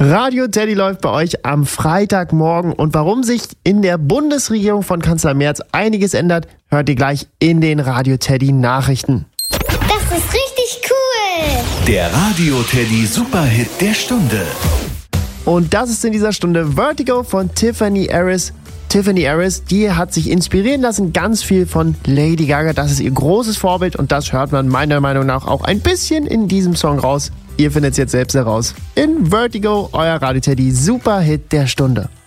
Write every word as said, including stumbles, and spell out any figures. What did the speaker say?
Radio Teddy läuft bei euch am Freitagmorgen und warum sich in der Bundesregierung von Kanzler Merz einiges ändert, hört ihr gleich in den Radio Teddy Nachrichten. Das ist richtig cool! Der Radio Teddy Superhit der Stunde. Und das ist in dieser Stunde Vertigo von Tiffany Harris. Tiffany Harris, die hat sich inspirieren lassen, ganz viel von Lady Gaga. Das ist ihr großes Vorbild und das hört man meiner Meinung nach auch ein bisschen in diesem Song raus. Ihr findet es jetzt selbst heraus. In Vertigo, euer Radio Teddy Superhit der Stunde.